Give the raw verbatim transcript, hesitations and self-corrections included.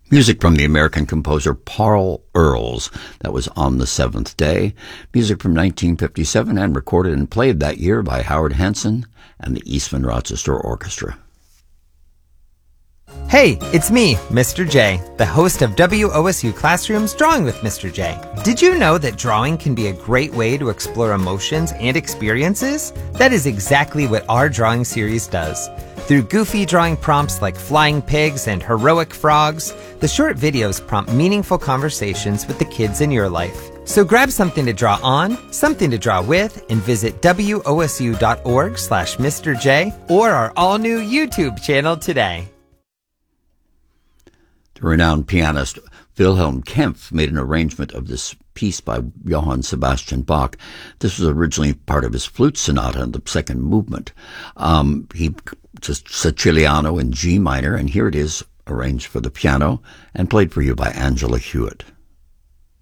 Music from the American composer Paul Earls. That was On the Seventh Day. Music from nineteen fifty-seven and recorded and played that year by Howard Hanson and the Eastman Rochester Orchestra. Hey, it's me, Mister J, the host of W O S U Classroom's Drawing with Mister J. Did you know that drawing can be a great way to explore emotions and experiences? That is exactly what our drawing series does. Through goofy drawing prompts like flying pigs and heroic frogs, the short videos prompt meaningful conversations with the kids in your life. So grab something to draw on, something to draw with, and visit W O S U dot org slash Mister J or our all-new YouTube channel today. The renowned pianist Wilhelm Kempff made an arrangement of this piece by Johann Sebastian Bach. This was originally part of his flute sonata in the second movement. Um, he just Siciliano in G minor, and here it is arranged for the piano and played for you by Angela Hewitt.